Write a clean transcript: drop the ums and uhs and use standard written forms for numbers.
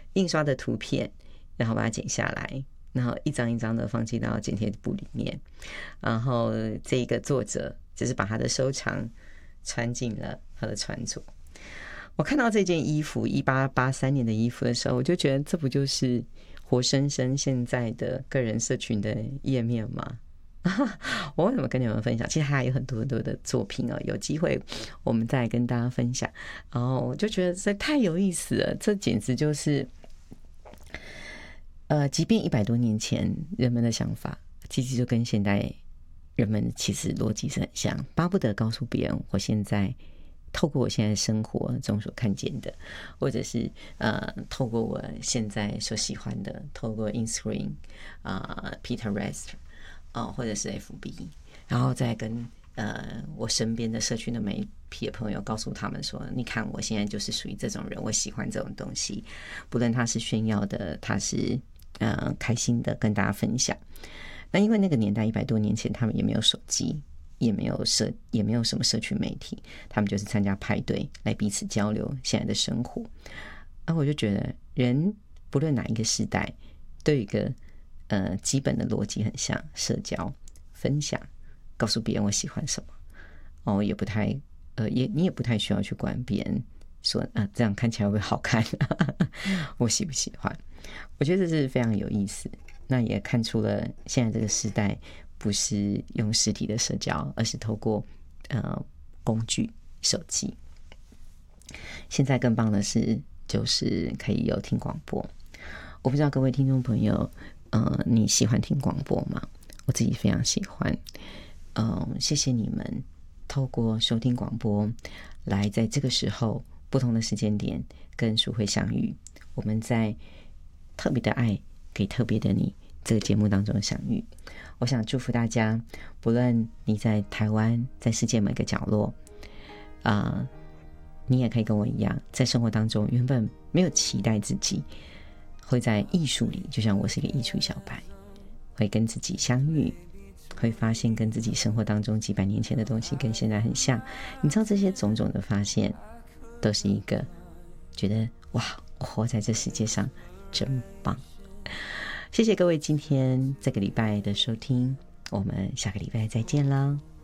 印刷的图片，然后把它剪下来，然后一张一张的放进到剪贴簿里面，然后这一个作者只是把他的收藏穿进了他的穿着。我看到这件衣服1883年的衣服的时候，我就觉得这不就是活生生现在的个人社群的页面吗？我为什么跟你们分享？其实还有很多很多的作品哦，有机会我们再跟大家分享。然后我就觉得这太有意思了，这简直就是即便100多年前人们的想法，其实就跟现代人们其实逻辑是很像，巴不得告诉别人我现在透过我现在生活中所看见的，或者是透过我现在所喜欢的，透过 Instagram Pinterest 或者是 FB， 然后再跟我身边的社群的媒体的朋友告诉他们说，你看我现在就是属于这种人，我喜欢这种东西，不论他是炫耀的，他是开心的跟大家分享。那因为那个年代100多年前他们也没有手机，也没有什么社群媒体，他们就是参加派对来彼此交流现在的生活。我就觉得人不论哪一个时代都有一个基本的逻辑很像，社交分享，告诉别人我喜欢什么也不太你也不太需要去管别人说这样看起来会不会好看我喜不喜欢。我觉得这是非常有意思，那也看出了现在这个时代不是用实体的社交，而是透过工具手机。现在更棒的是就是可以有听广播。我不知道各位听众朋友你喜欢听广播吗？我自己非常喜欢。谢谢你们透过收听广播来在这个时候不同的时间点跟淑慧相遇，我们在特别的爱给特别的你这个节目当中相遇。我想祝福大家，不论你在台湾，在世界每个角落你也可以跟我一样，在生活当中原本没有期待自己会在艺术里，就像我是一个艺术小白，会跟自己相遇，会发现跟自己生活当中几百年前的东西跟现在很像。你知道这些种种的发现都是一个觉得哇，我活在这世界上真棒。谢谢各位今天这个礼拜的收听，我们下个礼拜再见啦。